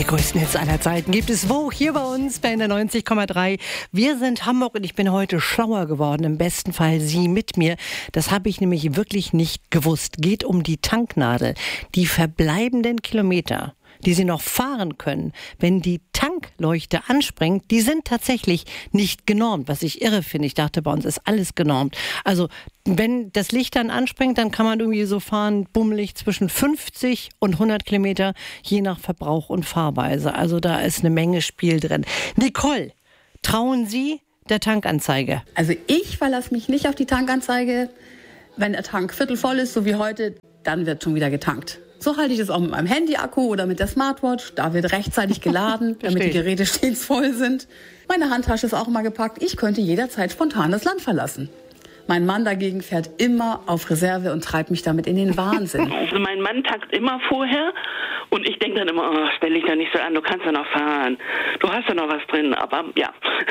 Die größten Hits aller Zeiten gibt es wo? Hier bei uns bei der 90,3. Wir sind Hamburg und ich bin heute schlauer geworden. Im besten Fall Sie mit mir. Das habe ich nämlich wirklich nicht gewusst. Geht um die Tanknadel. Die verbleibenden Kilometer, die Sie noch fahren können, wenn die Tankleuchte anspringt, die sind tatsächlich nicht genormt, was ich irre finde. Ich dachte, bei uns ist alles genormt. Also wenn das Licht dann anspringt, dann kann man irgendwie so fahren, bummelig zwischen 50 und 100 Kilometer, je nach Verbrauch und Fahrweise. Also da ist eine Menge Spiel drin. Nicole, trauen Sie der Tankanzeige? Also ich verlasse mich nicht auf die Tankanzeige. Wenn der Tank viertelvoll ist, so wie heute, dann wird schon wieder getankt. So halte ich es auch mit meinem Handy-Akku oder mit der Smartwatch. Da wird rechtzeitig geladen, damit die Geräte stets voll sind. Meine Handtasche ist auch immer gepackt. Ich könnte jederzeit spontan das Land verlassen. Mein Mann dagegen fährt immer auf Reserve und treibt mich damit in den Wahnsinn. Also mein Mann tankt immer vorher und ich denke dann immer, oh, stell dich da nicht so an, du kannst ja noch fahren. Du hast ja noch was drin, aber ja.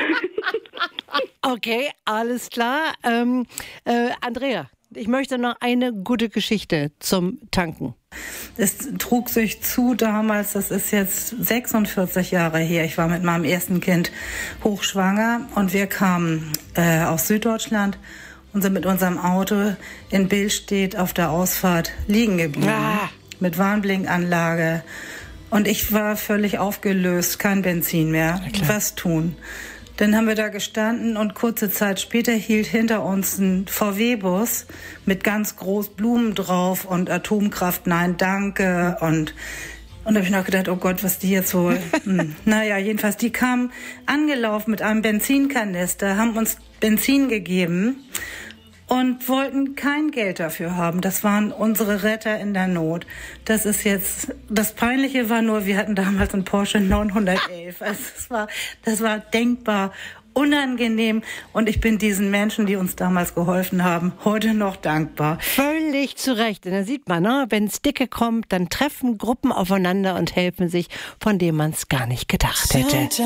Okay, alles klar. Andrea, ich möchte noch eine gute Geschichte zum Tanken. Es trug sich zu damals, das ist jetzt 46 Jahre her, ich war mit meinem ersten Kind hochschwanger und wir kamen aus Süddeutschland und sind mit unserem Auto in Billstedt auf der Ausfahrt liegen geblieben. Mit Warnblinkanlage. Und ich war völlig aufgelöst, kein Benzin mehr. Was tun? Dann haben wir da gestanden und kurze Zeit später hielt hinter uns ein VW-Bus mit ganz groß Blumen drauf und Atomkraft, nein, danke. Und da habe ich noch gedacht, oh Gott, was die jetzt wohl... Naja, jedenfalls, die kamen angelaufen mit einem Benzinkanister, haben uns Benzin gegeben und wollten kein Geld dafür haben. Das waren unsere Retter in der Not. Das Peinliche war nur, wir hatten damals einen Porsche 911. Also das war denkbar unangenehm und ich bin diesen Menschen, die uns damals geholfen haben, heute noch dankbar. Völlig zu Recht. Und da sieht man, ne, wenn es dicke kommt, dann treffen Gruppen aufeinander und helfen sich, von denen man es gar nicht gedacht hätte.